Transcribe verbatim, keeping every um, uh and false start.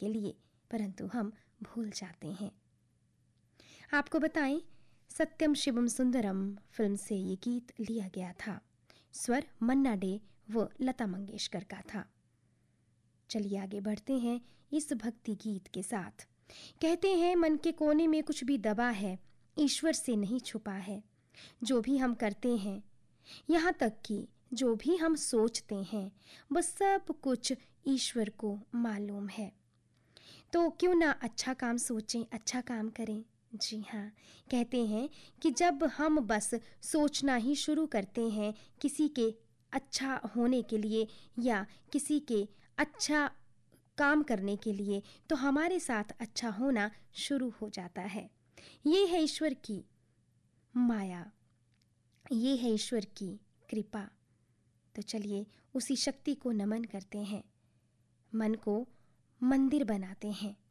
के लिए, परंतु हम भूल जाते हैं। आपको बताएं, सत्यम शिवम सुंदरम फिल्म से ये गीत लिया गया था। स्वर मन्ना डे व लता मंगेशकर का था। चलिए आगे बढ़ते हैं इस भक्ति गीत के साथ। कहते हैं मन के कोने में कुछ भी दबा है, ईश्वर से नहीं छुपा है। जो भी हम करते हैं, यहाँ तक कि जो भी हम सोचते हैं, बस सब कुछ ईश्वर को मालूम है। तो क्यों ना अच्छा काम सोचें, अच्छा काम करें। जी हाँ, कहते हैं कि जब हम बस सोचना ही शुरू करते हैं किसी के अच्छा होने के लिए या किसी के अच्छा काम करने के लिए, तो हमारे साथ अच्छा होना शुरू हो जाता है। ये है ईश्वर की माया, ये है ईश्वर की कृपा। तो चलिए उसी शक्ति को नमन करते हैं, मन को मंदिर बनाते हैं